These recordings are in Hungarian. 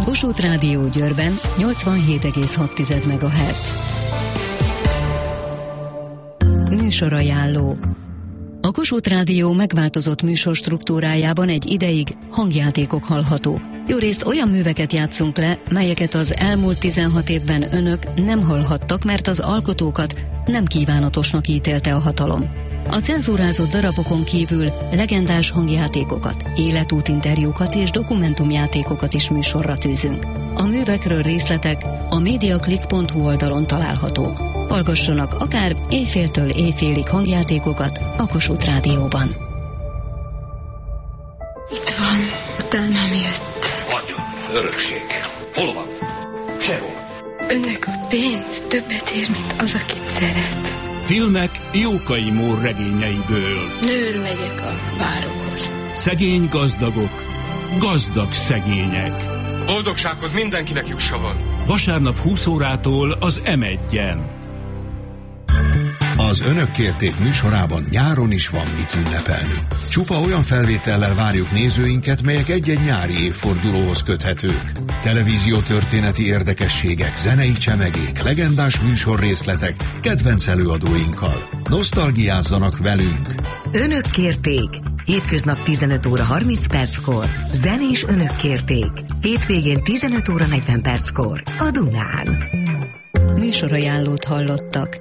Kossuth Rádió Győrben 87,6 MHz. Műsorajánló. A Kossuth Rádió megváltozott műsorstruktúrájában egy ideig hangjátékok hallhatók. Jórészt olyan műveket játszunk le, melyeket az elmúlt 16 évben önök nem hallhattak, mert az alkotókat nem kívánatosnak ítélte a hatalom. A cenzúrázott darabokon kívül legendás hangjátékokat, életútinterjúkat és dokumentumjátékokat is műsorra tűzünk. A művekről részletek a mediaclick.hu oldalon találhatók. Hallgassanak akár éjféltől éjfélig hangjátékokat a Kossuth Rádióban. Itt van, utánam jött. Vagyon, örökség. Hol van? Sehol. Önnek a pénz többet ér, mint az, akit szeret. Filmek Jókai Mór regényeiből. Nőr megyek a várokhoz. Szegény gazdagok, gazdag szegények. Boldogsághoz mindenkinek jussa van. Vasárnap 20 órától az M1-en. Az Önök kérték műsorában nyáron is van mit ünnepelni. Csupa olyan felvétellel várjuk nézőinket, melyek egy-egy nyári évfordulóhoz köthetők. Televíziótörténeti érdekességek, zenei csemegék, legendás műsorrészletek, kedvenc előadóinkkal. Nosztalgiázzanak velünk! Önök kérték! Hétköznap 15 óra 30 perckor. Zenés Önök kérték. Hétvégén 15 óra 40 perckor. A Dunán. Műsorajánlót hallottak.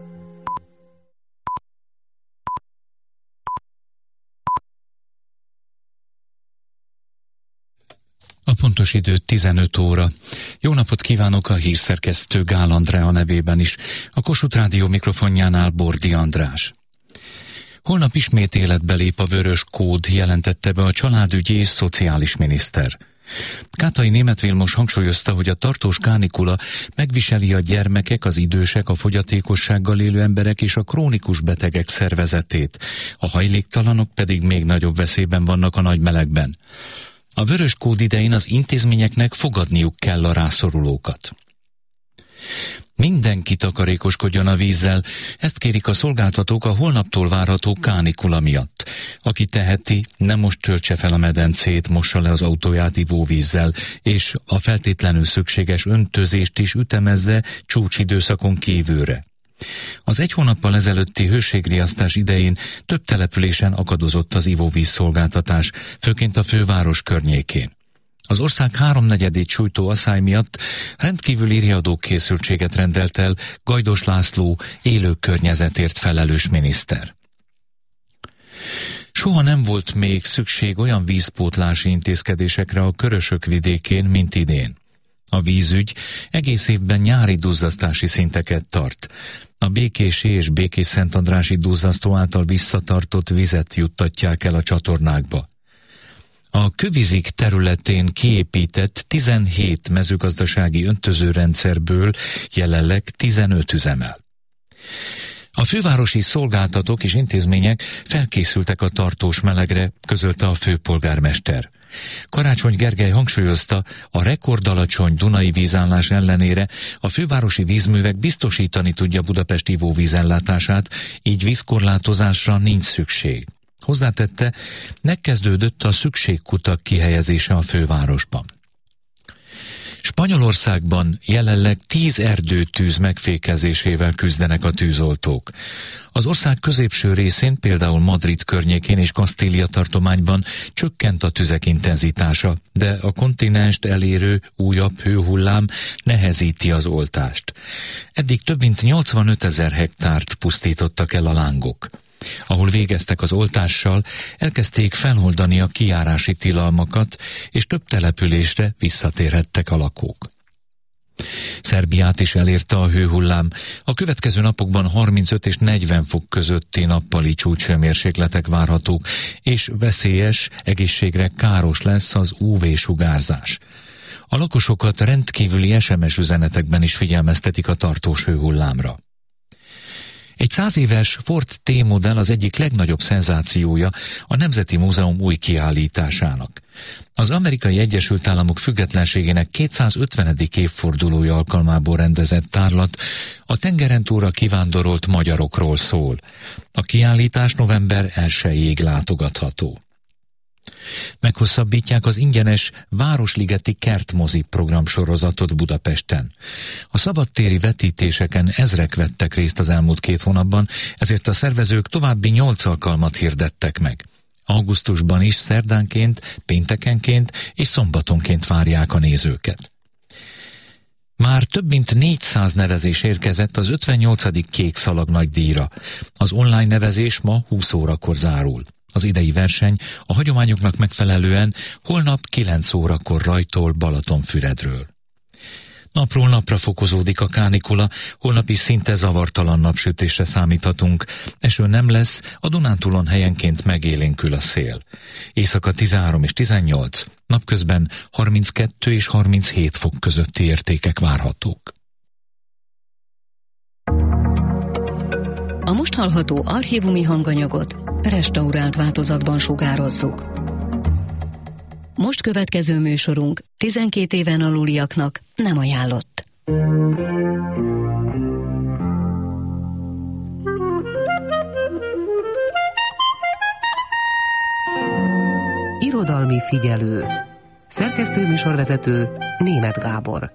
A pontos idő 15 óra. Jó napot kívánok a hírszerkesztő Gál Andrea nevében is. A Kossuth Rádió mikrofonjánál Bordi András. Holnap ismét életbe lép a vörös kód, jelentette be a családügyi és szociális miniszter. Kátai Németh Vilmos hangsúlyozta, hogy a tartós kánikula megviseli a gyermekek, az idősek, a fogyatékossággal élő emberek és a krónikus betegek szervezetét. A hajléktalanok pedig még nagyobb veszélyben vannak a nagy melegben. A vörös kód idején az intézményeknek fogadniuk kell a rászorulókat. Mindenki takarékoskodjon a vízzel, ezt kérik a szolgáltatók a holnaptól várható kánikula miatt. Aki teheti, ne most töltse fel a medencét, mossa le az autóját ivóvízzel, és a feltétlenül szükséges öntözést is ütemezze csúcsidőszakon kívülre. Az egy hónappal ezelőtti hőségriasztás idején több településen akadozott az ivóvízszolgáltatás, főként a főváros környékén. Az ország 3/4-ét sújtó aszály miatt rendkívüli riadókészültséget rendelt el Gajdos László élő környezetért felelős miniszter. Soha nem volt még szükség olyan vízpótlási intézkedésekre a Körösök vidékén, mint idén. A vízügy egész évben nyári duzzasztási szinteket tart. A békési és békés-szentandrási duzzasztó által visszatartott vizet juttatják el a csatornákba. A Kövizik területén kiépített 17 mezőgazdasági öntözőrendszerből jelenleg 15 üzemel. A fővárosi szolgáltatók és intézmények felkészültek a tartós melegre, közölte a főpolgármester. Karácsony Gergely hangsúlyozta, a rekordalacsony Dunai vízállás ellenére a fővárosi vízművek biztosítani tudja Budapest ivóvízellátását, így vízkorlátozásra nincs szükség. Hozzátette, megkezdődött a szükségkutak kihelyezése a fővárosban. Spanyolországban jelenleg 10 erdőtűz megfékezésével küzdenek a tűzoltók. Az ország középső részén, például Madrid környékén és Kasztília tartományban csökkent a tüzek intenzitása, de a kontinenst elérő újabb hőhullám nehezíti az oltást. Eddig több mint 85 000 hektárt pusztítottak el a lángok. Ahol végeztek az oltással, elkezdték feloldani a kijárási tilalmakat, és több településre visszatérhettek a lakók. Szerbiát is elérte a hőhullám. A következő napokban 35 és 40 fok közötti nappali csúcshőmérsékletek várhatók, és veszélyes, egészségre káros lesz az UV-sugárzás. A lakosokat rendkívüli SMS üzenetekben is figyelmeztetik a tartós hőhullámra. Egy 100 éves Ford T-modell az egyik legnagyobb szenzációja a Nemzeti Múzeum új kiállításának. Az Amerikai Egyesült Államok függetlenségének 250. évfordulója alkalmából rendezett tárlat a tengeren túlra kivándorolt magyarokról szól. A kiállítás november 1-ig látogatható. Meghosszabbítják az ingyenes Városligeti Kertmozi programsorozatot Budapesten. A szabadtéri vetítéseken ezrek vettek részt az elmúlt 2 hónapban, ezért a szervezők további 8 alkalmat hirdettek meg. Augusztusban is szerdánként, péntekenként és szombatonként várják a nézőket. Már több mint 400 nevezés érkezett az 58. Kék Szalag nagydíjra. Az online nevezés ma 20 órakor zárul. Az idei verseny a hagyományoknak megfelelően holnap 9 órakor rajtol Balatonfüredről. Napról napra fokozódik a kánikula, holnap is szinte zavartalan napsütésre számíthatunk. Eső nem lesz, a Dunántúlon helyenként megélénkül a szél. Éjszaka 13 és 18, napközben 32 és 37 fok közötti értékek várhatók. A most hallható archívumi hanganyagot restaurált változatban sugározzuk. Most következő műsorunk 12 éven aluliaknak nem ajánlott. Irodalmi figyelő. Szerkesztő műsorvezető Németh Gábor.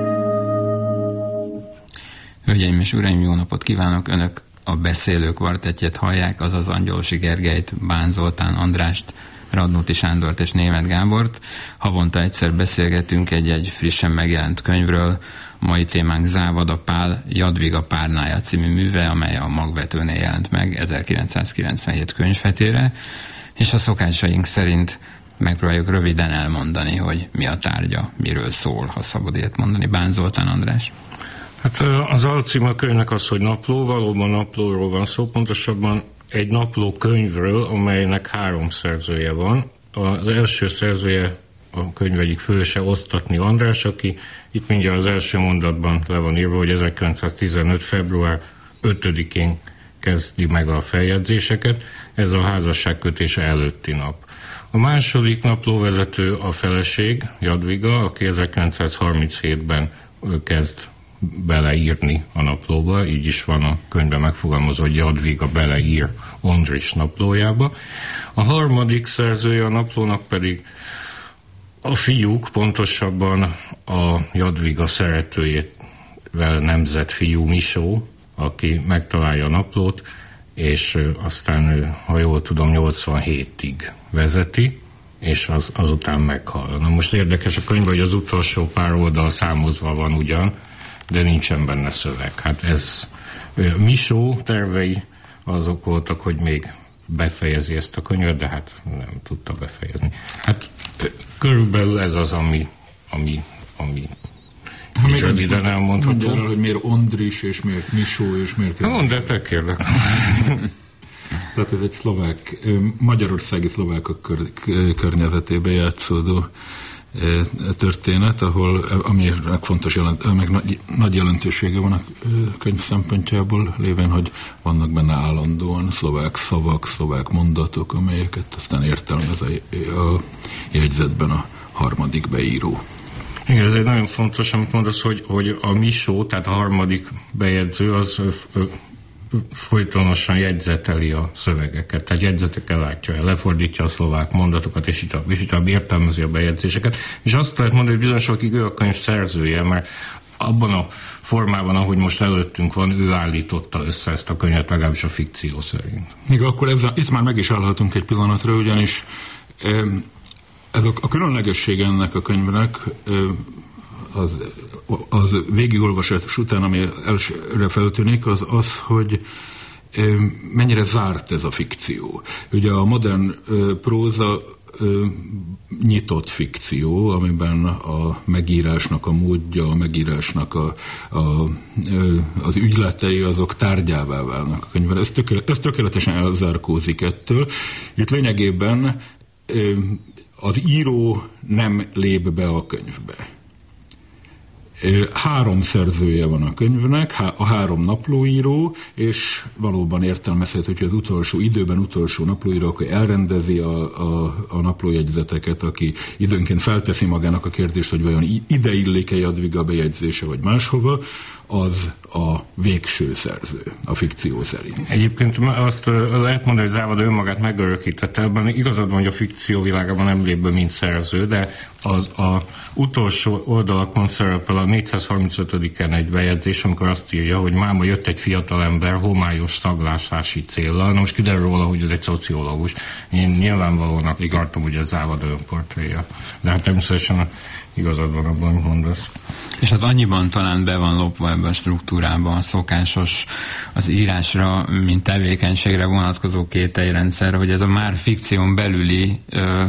Hölgyeim és uraim, jó napot kívánok! Önök a Beszélő Kvartettjét hallják, azaz Angyalosi Gergelyt, Bán Zoltán Andrást, Radnóti Sándort és Németh Gábort. Havonta egyszer beszélgetünk egy frissen megjelent könyvről. Mai témánk Závada Pál Jadviga Párnája című műve, amely a Magvetőnél jelent meg 1997 könyvhetére, és a szokásaink szerint megpróbáljuk röviden elmondani, hogy mi a tárgya, miről szól, ha szabad ilyet mondani. Bán Zoltán András. Hát az alcím a könyvnek az, hogy napló, valóban naplóról van szó, pontosabban egy napló könyvről, amelynek 3 szerzője van. Az első szerzője, a könyv egyik főse, Osztatni András, aki itt mindjárt az első mondatban le van írva, hogy 1915. február 5-én kezdi meg a feljegyzéseket, ez a házasságkötése előtti nap. A második naplóvezető a feleség, Jadviga, aki 1937-ben kezd beleírni a naplóba, így is van a könyvben megfogalmazva, hogy Jadviga beleír Ondris naplójába. A harmadik szerzője a naplónak pedig a fiúk, pontosabban a Jadviga szeretőjével nemzett fiú Misó, aki megtalálja a naplót, és aztán, ha jól tudom, 87-ig vezeti, és azután meghal. Na most érdekes a könyv, hogy az utolsó pár oldal számozva van ugyan, de nincsen benne szöveg. Hát ez Misó tervei azok voltak, hogy még befejezi ezt a könyvet, de hát nem tudta befejezni. Hát körülbelül ez az, ami röviden elmondható. Mondjál, hogy miért Ondris, és miért Misó, és miért... Mondd, de te kérlek. Tehát ez egy szlovák, magyarországi szlovákok környezetében játszódó történet, ahol aminek fontos meg nagy jelentősége van a könyv szempontjából, lévén, hogy vannak benne állandóan szlovák szavak, szlovák mondatok, amelyeket aztán értelmez a jegyzetben a harmadik beíró. Igen, ez egy nagyon fontos, amit mondasz, hogy a Misó, tehát a harmadik bejegyző, az folytonosan jegyzeteli a szövegeket, tehát jegyzetekkel látja el, lefordítja a szlovák mondatokat, és itt értelmezi a bejegyzéseket, és azt lehet mondani, hogy bizonyosakig ő a könyv szerzője, mert abban a formában, ahogy most előttünk van, ő állította össze ezt a könyvet, legalábbis a fikció szerint. Igen, akkor itt már meg is állhatunk egy pillanatra, ugyanis ez a különlegessége ennek a könyvnek az végigolvasás után, ami elsőre feltűnik, az, hogy mennyire zárt ez a fikció. Ugye a modern próza nyitott fikció, amiben a megírásnak a módja, a megírásnak az ügyletei, azok tárgyává válnak a könyvben. Ez tökéletesen elzárkózik ettől. Itt lényegében az író nem lép be a könyvbe. 3 szerzője van a könyvnek, a 3 naplóíró, és valóban értelmezhető, hogy az utolsó időben utolsó naplóíró, aki elrendezi a naplójegyzeteket, aki időnként felteszi magának a kérdést, hogy vajon ide illik-e Jadwiga bejegyzése, vagy máshova, az a végső szerző, a fikció szerint. Egyébként azt lehet mondani, hogy Závada önmagát megörökítette, ebben igazad van, hogy a fikció világában nem lép be, mint szerző, de az utolsó oldalakon szerepel a 435-en egy bejegyzés, amikor azt írja, hogy máma jött egy fiatalember homályos szaglásási céllal. Na most kiderül róla, hogy ez egy szociológus. Én nyilvánvalónak tartom, hogy ez Závada önportréja. De hát természetesen igazad van abban, amit mondasz. És hát annyiban talán be van lopva ebben a struktúrában a szokásos, az írásra, mint tevékenységre vonatkozó kételyrendszer, hogy ez a már fikción belüli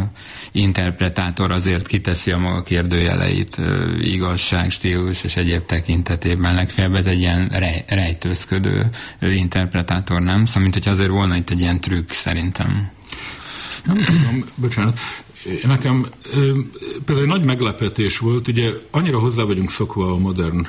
interpretátor azért kiteszi a maga kérdőjeleit igazság, stílus és egyéb tekintetében. Legfeljebb ez egy ilyen rejtőzködő interpretátor, nem? Szóval, mint hogy azért volna itt egy ilyen trükk, szerintem. Nem tudom, bocsánat. Nekem például nagy meglepetés volt, ugye annyira hozzá vagyunk szokva a modern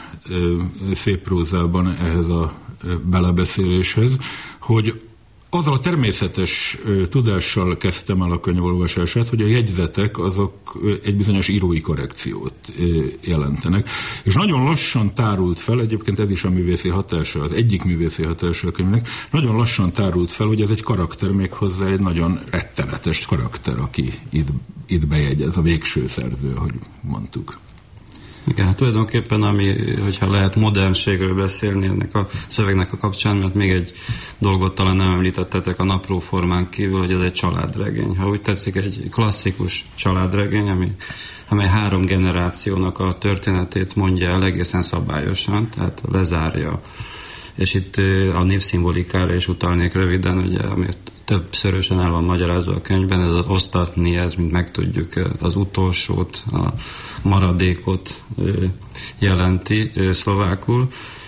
szép prózában ehhez a belebeszéléshez, hogy azzal a természetes tudással kezdtem el a könyvolvasását, hogy a jegyzetek azok egy bizonyos írói korrekciót jelentenek. És nagyon lassan tárult fel, egyébként ez is a művészi hatása, az egyik művészi hatása a könyvnek, nagyon lassan tárult fel, hogy ez egy karakter, méghozzá egy nagyon rettenetes karakter, aki itt bejegyez, a végső szerző, ahogy mondtuk. Igen, hát tulajdonképpen, hogyha lehet modernségről beszélni ennek a szövegnek a kapcsán, mert még egy dolgot talán nem említettetek a naplóformán kívül, hogy ez egy családregény. Ha úgy tetszik, egy klasszikus családregény, amely 3 generációnak a történetét mondja el egészen szabályosan, tehát lezárja. És itt a névszimbolikára is utalnék röviden, ugye, amit többszörösen el van magyarázva a könyvben, ez az osztatni, ez, mint megtudjuk, az utolsót, a maradékot jelenti szlovákul.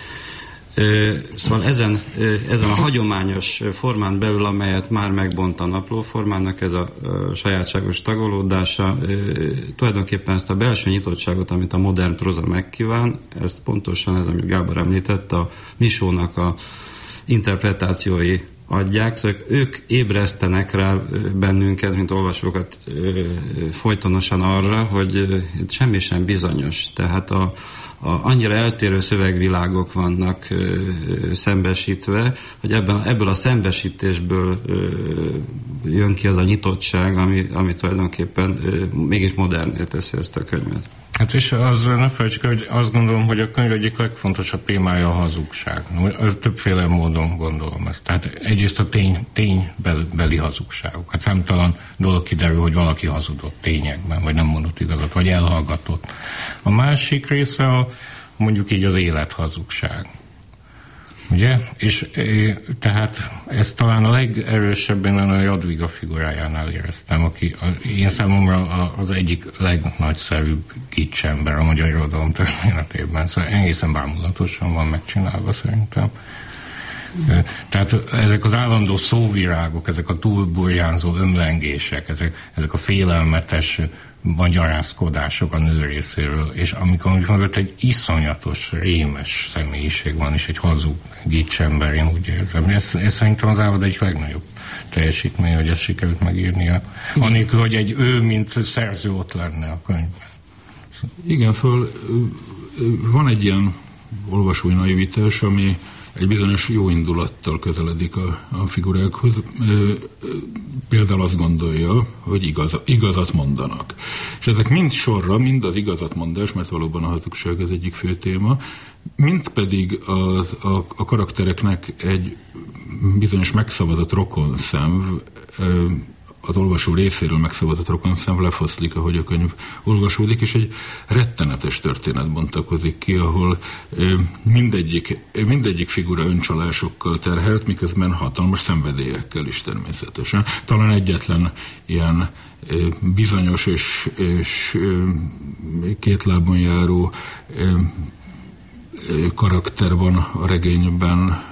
Szóval ezen a hagyományos formán belül, amelyet már megbont a naplóformának, ez a sajátságos tagolódása, tulajdonképpen ezt a belső nyitottságot, amit a modern próza megkíván, ezt pontosan ez, amit Gábor említett, a Misónak a interpretációi adják, szóval ők ébresztenek rá bennünket, mint olvasókat folytonosan arra, hogy semmi sem bizonyos. Tehát annyira eltérő szövegvilágok vannak szembesítve, hogy ebből a szembesítésből jön ki az a nyitottság, ami tulajdonképpen mégis modernné teszi ezt a könyvet. Hát és az ne felejtsük, hogy azt gondolom, hogy a könyv egyik legfontosabb témája a hazugság. Többféle módon gondolom ezt. Tehát egyrészt a ténybeli hazugságok. Hát számtalan dolog kiderül, hogy valaki hazudott tényekben, vagy nem mondott igazat, vagy elhallgatott. A másik része mondjuk így az élethazugság. Ugye? És tehát ezt talán a legerősebben a Jadwiga figurájánál éreztem, aki én számomra az egyik legnagyszerűbb kicsember a magyar irodalom történetében. Szóval egészen bámulatosan van megcsinálva szerintem. Tehát ezek az állandó szóvirágok, ezek a túlburjánzó ömlengések, ezek a félelmetes magyarázkodások a nő részéről, és amikor mögött egy iszonyatos, rémes személyiség van, és egy hazug gicsember, én úgy érzem. Ez szerintem az Závada egyik legnagyobb teljesítmény, hogy ezt sikerült megírnia. Anélkül, hogy ő, mint szerző ott lenne a könyvben. Igen, szóval van egy ilyen olvasói naivitás, ami egy bizonyos jó indulattal közeledik a figurákhoz. Például azt gondolja, hogy igazat mondanak. És ezek mind sorra, mind az igazatmondás, mert valóban a hazugság az egyik fő téma, mind pedig a karaktereknek egy bizonyos megszavazott rokonszenv, az olvasó részéről megszavazott rokonszenv lefoszlik, ahogy a könyv olvasódik, és egy rettenetes történet bontakozik ki, ahol mindegyik figura öncsalásokkal terhelt, miközben hatalmas szenvedélyekkel is természetesen. Talán egyetlen ilyen bizonyos és két lábon járó karakter van a regényben,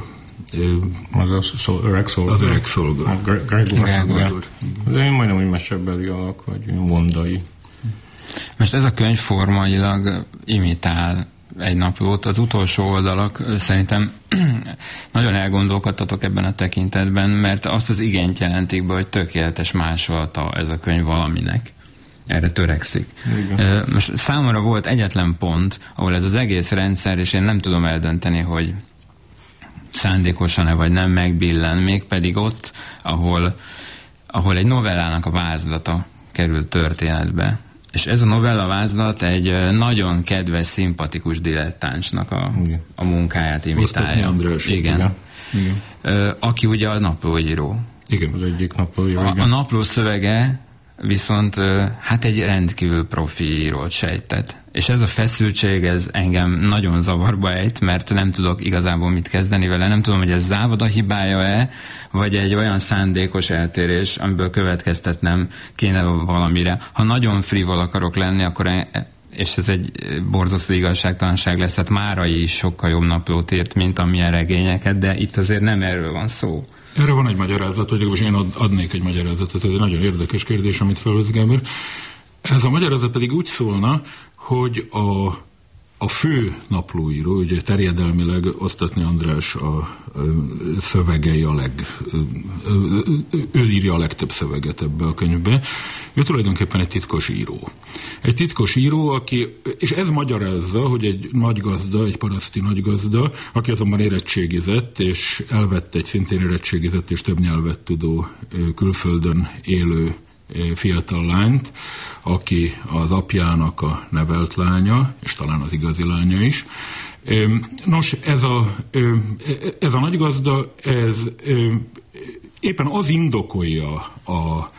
az öreg szolga. Az öreg szolga. Gregor. De én majdnem, hogy mesebeli alak, vagy mondai. Most ez a könyv formailag imitál egy naplót. Az utolsó oldalak szerintem nagyon elgondolkodtatok ebben a tekintetben, mert azt az igényt jelentik be, hogy tökéletes másolata ez a könyv valaminek. Erre törekszik. Most számomra volt egyetlen pont, ahol ez az egész rendszer, és én nem tudom eldönteni, hogy szándékosan-e vagy nem megbillen, mégpedig ott, ahol egy novellának a vázlata kerül történetbe. És ez a novella vázlat egy nagyon kedves, szimpatikus dilettánsnak a munkáját imitálja. Igen. Aki ugye a naplóíró. Igen, az egyik naplóíró. A napló szövege viszont hát egy rendkívül profi írót sejtett. És ez a feszültség, ez engem nagyon zavarba ejt, mert nem tudok igazából mit kezdeni vele. Nem tudom, hogy ez Závada hibája-e, vagy egy olyan szándékos eltérés, amiből következtetnem kéne valamire. Ha nagyon frivol akarok lenni, akkor és ez egy borzasztó igazságtalanság lesz, hát Márai is sokkal jobb naplót írt, mint amilyen regényeket, de itt azért nem erről van szó. Erre van egy magyarázat, vagy legalábbis én adnék egy magyarázatot, ez egy nagyon érdekes kérdés, amit felhoz Gábor. Ez a magyarázat pedig úgy szólna, hogy a fő naplóíró, ugye terjedelmileg Osztatny András a szövegei ő írja a legtöbb szöveget ebbe a könyvbe. Ő tulajdonképpen egy titkos író. Egy titkos író, aki, és ez magyarázza, hogy egy nagygazda, egy paraszti nagygazda, aki azonban érettségizett, és elvett egy szintén érettségizett és több nyelvet tudó külföldön élő fiatal lányt, aki az apjának a nevelt lánya, és talán az igazi lánya is. Nos, ez a nagygazda, ez éppen az indokolja a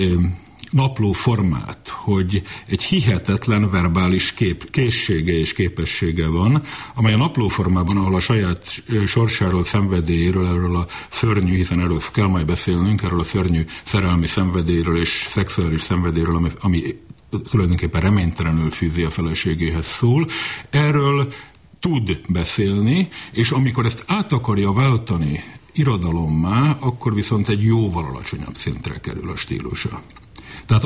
napló formát, hogy egy hihetetlen verbális készsége és képessége van, amely a napló formában, ahol a saját sorsáról, szenvedélyéről, erről a szörnyű, hiszen erről kell majd beszélnünk, erről a szörnyű szerelmi szenvedélyről és szexuális szenvedélyről, ami tulajdonképpen reménytelenül fűzi a feleségéhez szól, erről tud beszélni, és amikor ezt át akarja váltani irodalommá, akkor viszont egy jóval alacsonyabb szintre kerül a stílusa. Tehát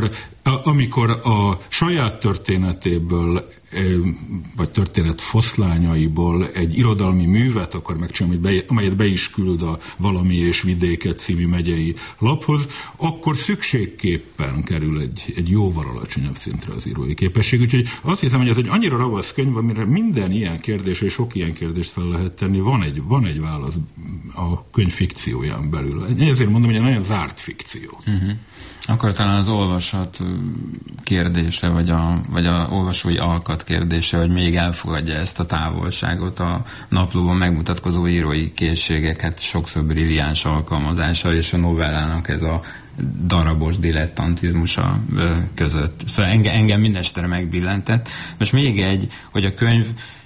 amikor a saját történetéből, vagy történet foszlányaiból egy irodalmi művet akar megcsinálni, amelyet be is küld a Valami és Vidéket című megyei laphoz, akkor szükségképpen kerül egy jóval alacsonyabb szintre az írói képesség. Úgyhogy azt hiszem, hogy ez egy annyira ravasz könyv, amire minden ilyen kérdés, és sok ilyen kérdést fel lehet tenni, van egy válasz a könyv fikcióján belül. Ezért mondom, hogy egy nagyon zárt fikció. Akkor talán az olvasat kérdése, vagy a olvasói alkat kérdése, hogy még elfogadja ezt a távolságot a naplóban megmutatkozó írói készségeket, sokszor brilliáns alkalmazása, és a novellának ez a darabos dilettantizmusa között. Szóval engem mindenestre megbillentett. Most még egy, hogy a könyv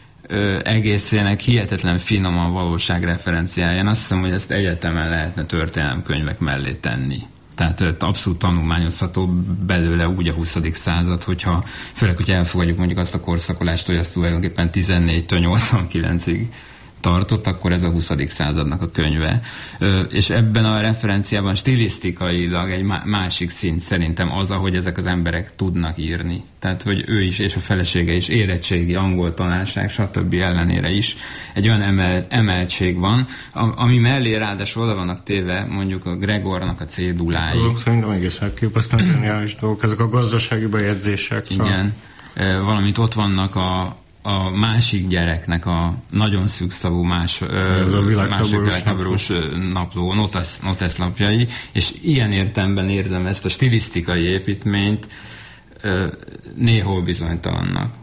egészének hihetetlen finom a valóság referenciáján. Azt hiszem, hogy ezt egyetemen lehetne történelemkönyvek mellé tenni. Tehát abszolút tanulmányozható belőle úgy a 20. század, főleg, hogyha elfogadjuk mondjuk azt a korszakolást, hogy azt tulajdonképpen 14-től 89-ig tartott, akkor ez a 20. századnak a könyve. És ebben a referenciában stilisztikailag egy másik szint szerintem az, ahogy ezek az emberek tudnak írni. Tehát, hogy ő is és a felesége is érettségi, angol tanárság, stb. Ellenére is egy olyan emeltség van, ami mellé ráadásul oda vannak téve mondjuk a Gregornak a cédulái. Szerintem egész elképesztően zseniális dolgok, ezek a gazdasági bejegyzések. Igen, valamint ott vannak a másik gyereknek a nagyon szűkszavú második világháborús napló, notesz lapjai, és ilyen értelemben érzem ezt a stilisztikai építményt néhol bizonytalannak.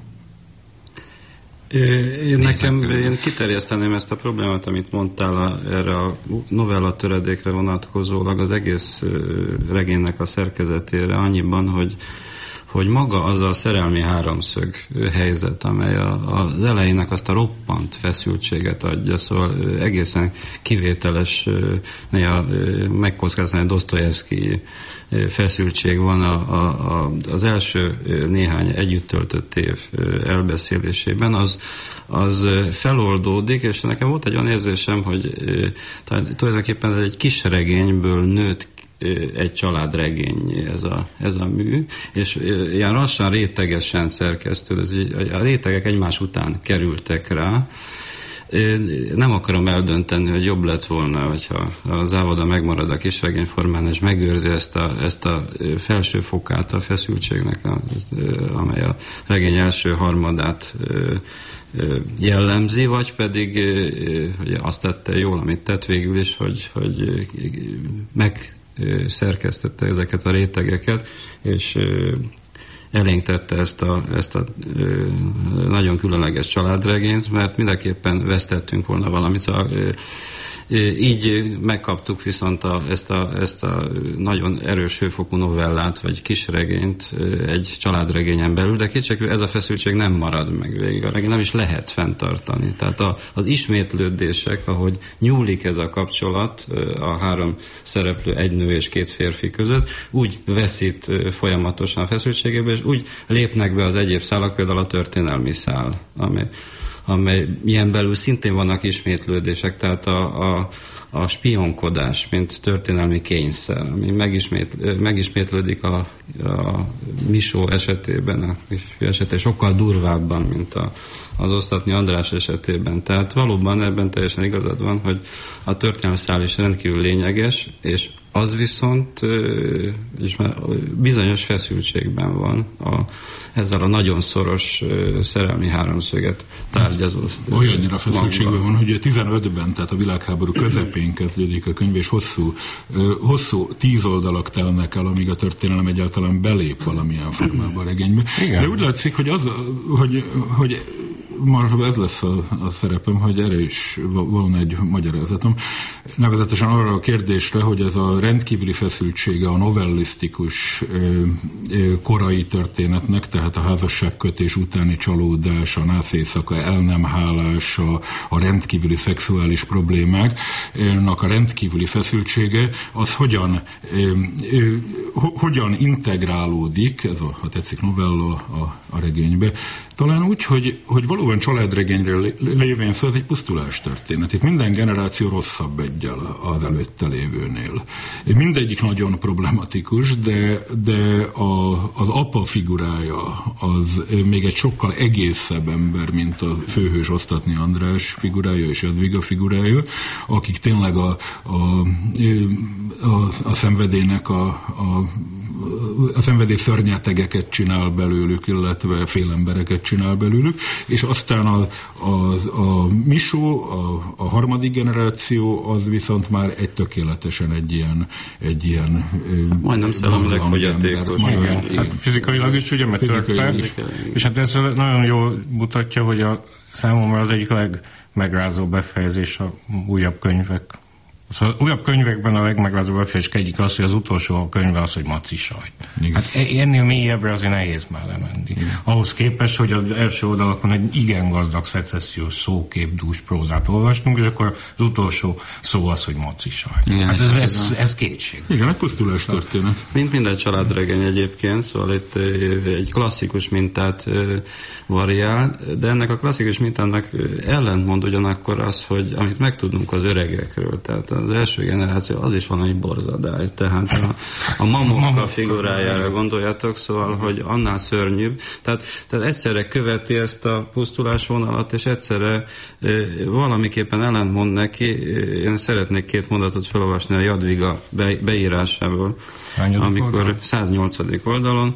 Én kiterjeszteném ezt a problémát, amit mondtál erre a novella töredékre vonatkozólag az egész regénynek a szerkezetére annyiban, hogy maga az a szerelmi háromszög helyzet, amely az elejének azt a roppant feszültséget adja, szóval egészen kivételes, néha megkockáztatni Dosztojevszky feszültség van az első néhány együtt töltött év elbeszélésében, az feloldódik, és nekem volt egy olyan érzésem, hogy tulajdonképpen egy kis regényből nőtt egy családregény ez a mű, és ilyen lassan rétegesen szerkesztő, a rétegek egymás után kerültek rá. Nem akarom eldönteni, hogy jobb lett volna, hogyha a Závoda megmarad a kisregényformán, és megőrzi ezt a felső fokát a feszültségnek, amely a regény első harmadát jellemzi, vagy pedig hogy azt tette jól, amit tett végül is, hogy megszerkesztette ezeket a rétegeket, és elénk tette ezt a nagyon különleges családregényt, mert mindenképpen vesztettünk volna valamit. Így megkaptuk viszont ezt a nagyon erős hőfokú novellát, vagy kisregényt egy családregényen belül, de kétségkívül ez a feszültség nem marad meg végig. A regény nem is lehet fenntartani. Tehát az ismétlődések, ahogy nyúlik ez a kapcsolat a három szereplő, egy nő és két férfi között, úgy veszít folyamatosan a feszültségébe, és úgy lépnek be az egyéb szálak, például a történelmi szál, amely ilyen belül szintén vannak ismétlődések, tehát a spionkodás, mint történelmi kényszer, ami megismétlődik a Misó esetében, a kisfiú esetében sokkal durvábban, mint az Osztatni András esetében. Tehát valóban ebben teljesen igazad van, hogy a történelmi szál is rendkívül lényeges, és az viszont és bizonyos feszültségben van ezzel a nagyon szoros szerelmi háromszöget tárgyazó. Olyannyira feszültségben van, hogy 15-ben, tehát a világháború közepén kezdődik a könyv, és hosszú 10 oldalak telnek el, amíg a történelem egyáltalán belép valamilyen formában a regénybe. Igen. De úgy látszik, hogy ma ez lesz a szerepem, hogy erre is volna egy magyarázatom. Nevezetesen arra a kérdésre, hogy ez a rendkívüli feszültsége a novellisztikus korai történetnek, tehát a házasságkötés utáni csalódás, a nász éjszaka el nem hálása, a rendkívüli szexuális problémáknak a rendkívüli feszültsége, az hogyan integrálódik, ez ha tetszik novella a regénybe, talán úgy, hogy valóban családregényre lévén szó, ez egy pusztulás történet. Itt minden generáció rosszabb egyel az előtte lévőnél. Mindegyik nagyon problematikus, de az apa figurája az még egy sokkal egészebb ember, mint a főhős Osztatni András figurája és Jadviga figurája, akik tényleg a szenvedélynek a szenvedély szörnyetegeket csinál belőlük, illetve félembereket csinál belőlük, és aztán a Misó, a harmadik generáció, az viszont már tökéletesen egy ilyen majdnem szellemileg fogyatékos. Hát fizikailag is ugye megtörpe, és hát ez nagyon jól mutatja, hogy számomra az egyik legmegrázóbb befejezés a újabb könyvek. Szóval újabb könyvekben a legmegrázóbb befejezés egyik az, hogy az utolsó könyve az, hogy Maci sajt. Hát ennél mélyebbre azért nehéz már lemenni. Igen. Ahhoz képest, hogy az első oldalakon egy igen gazdag szecessziós szóképdús prózát olvastunk, és akkor az utolsó szó az, hogy Maci sajt. Igen, hát ez kétség. Igen, egy pusztulás történet. Mint minden családregény egyébként, szóval itt egy klasszikus mintát variál, de ennek a klasszikus mintának ellentmond ugyanakkor az, hogy amit megtudunk az öregekről, tehát az első generáció az is valami borzadály, tehát a Mamovka figurájára gondoljatok, szóval, hogy annál szörnyűbb, tehát egyszerre követi ezt a pusztulás vonalat, és egyszerre valamiképpen ellentmond neki. Én szeretnék 2 mondatot felolvasni a Jadviga beírásából, amikor 108. oldalon,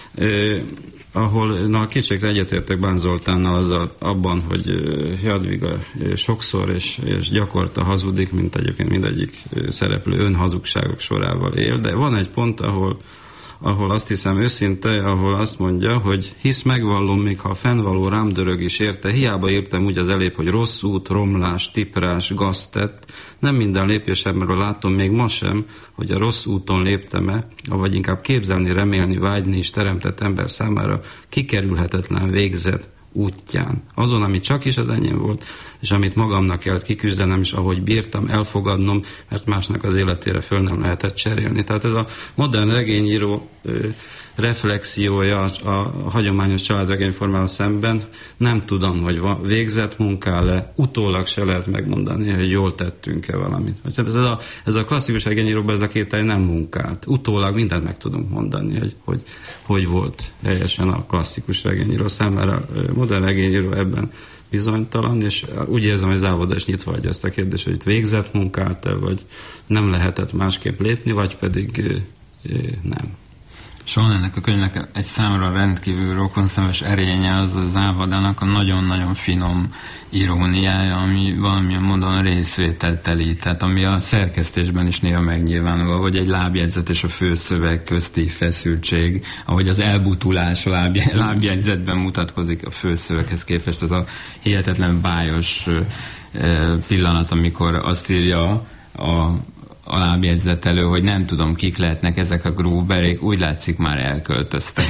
ahol kétségtelen egyetértek Bán Zoltánnal abban, hogy Jadviga sokszor és gyakorta hazudik, mint egyébként mindegyik szereplő önhazugságok sorával él, de van egy pont, ahol azt hiszem őszinte, ahol azt mondja, hogy hisz megvallom, még ha a fennvaló rám dörög is érte, hiába írtam úgy az elébb, hogy rossz út, romlás, tiprás, gaztett, nem minden lépésemről látom még ma sem, hogy a rossz úton léptem-e, vagy inkább képzelni, remélni, vágyni is teremtett ember számára kikerülhetetlen végzet útján. Azon, ami csak is az enyém volt, és amit magamnak kellett kiküzdenem, és ahogy bírtam elfogadnom, mert másnak az életére föl nem lehetett cserélni. Tehát ez a modern regényíró reflexiója a hagyományos családregényformával szemben. Nem tudom, hogy végzett munká-e, utólag se lehet megmondani, hogy jól tettünk-e valamit. Ez a klasszikus regényíróban ez a kételj nem munkált. Utólag mindent meg tudunk mondani, hogy volt helyesen a klasszikus regényíró számára. A modern regényíró ebben bizonytalan, és úgy érzem, hogy Závoda is nyitva hagyja ezt a kérdést, hogy itt végzett munkát-e, vagy nem lehetett másképp lépni, vagy pedig nem. Soha ennek a könyvnek egy számra rendkívül rokonszemes erénye az a Závodának a nagyon-nagyon finom iróniája, ami valamilyen módon részvételteli, tehát ami a szerkesztésben is néha megnyilvánul, ahogy egy lábjegyzet és a főszöveg közti feszültség, ahogy az elbutulás a lábjegyzetben mutatkozik a főszöveghez képest, az a hihetetlen bájos pillanat, amikor azt írja a lábjegyzetelő, hogy nem tudom, kik lehetnek ezek a Gruberék, úgy látszik már elköltöztek.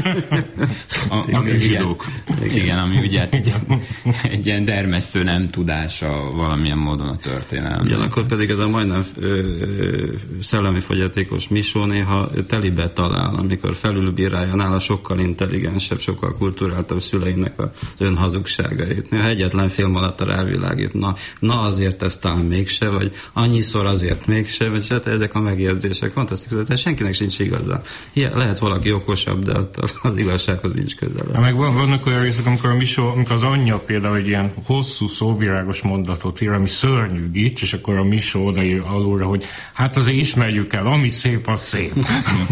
Igen, ami ugye egy ilyen dermesztő nem tudása valamilyen módon a történelem. Ugyanakkor pedig ez a majdnem szellemi fogyatékos Misó néha telibe talál, amikor felülbírálja nála sokkal intelligensebb, sokkal kulturáltabb szüleinek az önhazugságait. Néha egyetlen film alatt rávilágít. Na azért ez talán mégse, vagy annyiszor azért mégse, vagy hát ezek a megjegyzések fantasztikus, tehát senkinek sincs igaza. Lehet valaki okosabb, de az igazsághoz nincs közel. Meg vannak olyan részek, amikor amikor az anyja például egy ilyen hosszú szóvirágos mondatot ír, ami szörnyű gics, és akkor a Misó odaír alulra, hogy hát azért ismerjük el, ami szép, az szép.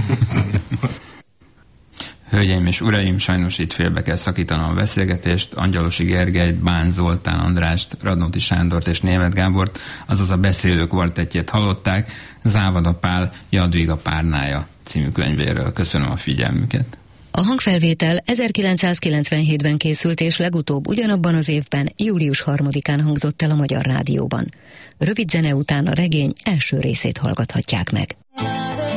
Hölgyeim és uraim, sajnos itt félbe kell szakítanom a beszélgetést. Angyalosi Gergelyt, Bán Zoltán Andrást, Radnóti Sándort és Németh Gábort, azaz a beszélők kvartettjét hallották, Závoda Pál Jadviga párnája című könyvéről. Köszönöm a figyelmüket. A hangfelvétel 1997-ben készült, és legutóbb ugyanabban az évben, július 3-án hangzott el a Magyar Rádióban. Rövid zene után a regény első részét hallgathatják meg.